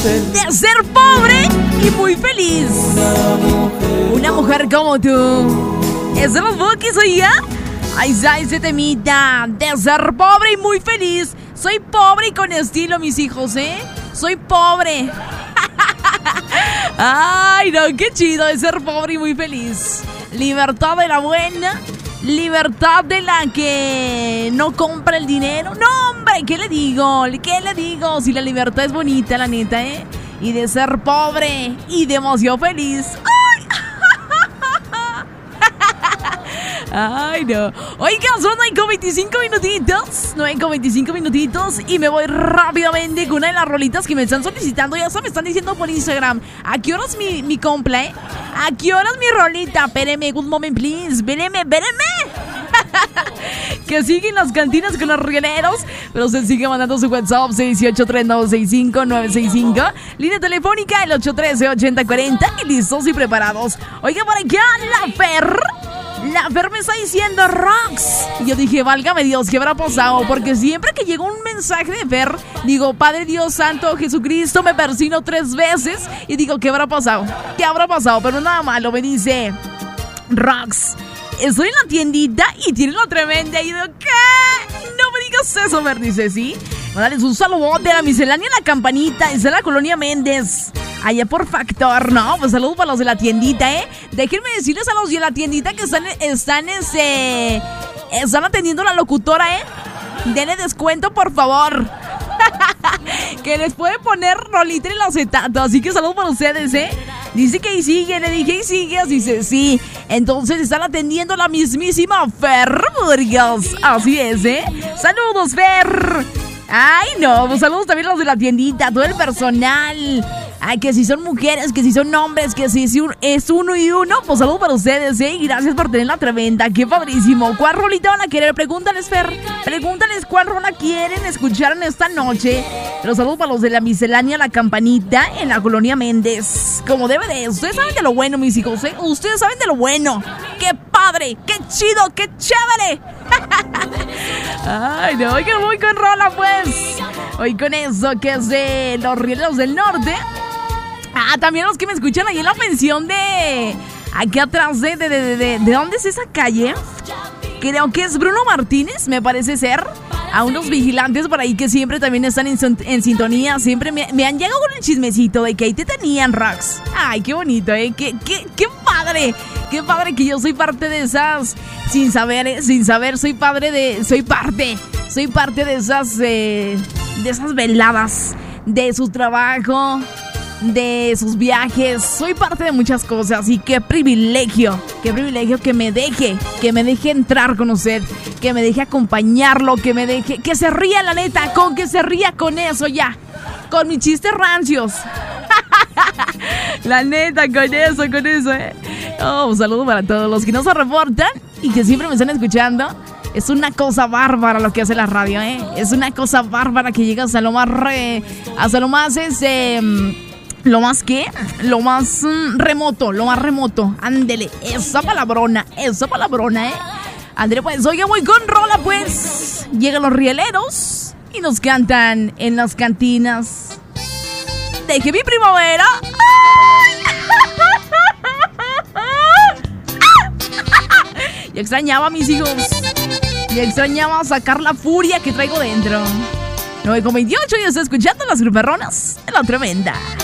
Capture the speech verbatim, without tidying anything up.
de ser pobre y muy feliz. Una mujer como tú. ¿Es de los Bukis, oiga? Ahí está ese temita de ser pobre y muy feliz. Soy pobre y con estilo, mis hijos, ¿eh? Soy pobre. Ay, no, qué chido de ser pobre y muy feliz. Libertad de la buena. Libertad de la que no compra el dinero. No, hombre, ¿qué le digo? ¿Qué le digo? Si la libertad es bonita, la neta, ¿eh? Y de ser pobre y demasiado feliz. ¡Ay! Ay, no. Oigan, son nueve con veinticinco minutitos. nueve con veinticinco minutitos. Y me voy rápidamente con una de las rolitas que me están solicitando. Ya se me están diciendo por Instagram. ¿A qué hora es mi, mi cumple? Eh? ¿A qué hora es mi rolita? Espéreme, good moment, please. Espéreme, espéreme. Que siguen las cantinas con los rieleros. Pero se sigue mandando su WhatsApp seis ocho tres nueve seis cinco nueve seis cinco. Línea telefónica el ocho uno tres ocho cero cuatro cero. Y listos y preparados. Oiga, por acá la Fer. La Fer me está diciendo Rox. Y yo dije, válgame Dios, ¿qué habrá pasado? Porque siempre que llega un mensaje de Fer, digo, Padre Dios Santo Jesucristo, me persino tres veces. Y digo, ¿qué habrá pasado? ¿Qué habrá pasado? Pero nada malo, me dice Rox, estoy en la tiendita y tiene la tremenda. Y digo, ¿qué? No me digas eso, Fer. Dice, sí. Mándales un saludo de la miscelánea La Campanita. Es de la Colonia Méndez, allá por Factor, ¿no? Pues saludos para los de la tiendita, ¿eh? Déjenme decirles a los de la tiendita que están, están, este, están atendiendo a la locutora, ¿eh? Denle descuento, por favor. Que les puede poner rolita en el acetato. Así que saludos para ustedes, ¿eh? Dice que ahí sigue, le dije y sigue. Dice, sí. Entonces están atendiendo a la mismísima Fer Burgos. Así es, ¿eh? Saludos, Fer. Ay, no, pues saludos también a los de la tiendita, todo el personal. Ay, que si son mujeres, que si son hombres, que si es uno y uno, pues saludos para ustedes, ¿eh? Y gracias por tener la tremenda, qué padrísimo. ¿Cuál rolita van a querer? Pregúntales, Fer. Pregúntales cuál rola quieren escuchar en esta noche. Pero saludos para los de la miscelánea La Campanita en la Colonia Méndez. Como debe de, ustedes saben de lo bueno, mis hijos, ¿eh? Ustedes saben de lo bueno. ¡Qué padre! ¡Qué chido! ¡Qué chévere! Ay, no, hoy que voy con rola, pues. Hoy con eso que es de los Rieleros del Norte. Ah, también los que me escuchan ahí en la pensión de... Aquí atrás de... ¿De, de, de, de dónde es esa calle? Creo que es Bruno Martínez, me parece ser. A unos vigilantes por ahí que siempre también están en, en sintonía. Siempre me, me han llegado con el chismecito de que ahí te tenían, Rox. Ay, qué bonito, ¿eh? Qué, qué, qué padre. Qué padre que yo soy parte de esas... Sin saber, ¿eh? Sin saber, soy padre de... Soy parte. Soy parte de esas... Eh, de esas veladas. De su trabajo... de sus viajes, soy parte de muchas cosas y qué privilegio, qué privilegio que me deje, que me deje entrar con usted, que me deje acompañarlo, que me deje, que se ría la neta, con que se ría con eso ya, con mis chistes rancios, la neta, con eso, con eso, eh. Oh, un saludo para todos los que no se reportan y que siempre me están escuchando. Es una cosa bárbara lo que hace la radio, eh. Es una cosa bárbara que llega hasta lo más re, hasta lo más este Lo más que, lo más mm, remoto, lo más remoto. Ándele, esa palabrona, esa palabrona, eh. Ándele, pues, oiga, voy con rola, pues. Llegan los rieleros y nos cantan en las cantinas. Deje mi primavera. Ya extrañaba a mis hijos. Ya extrañaba sacar la furia que traigo dentro. nueve con veintiocho y está escuchando las gruperronas en la tremenda.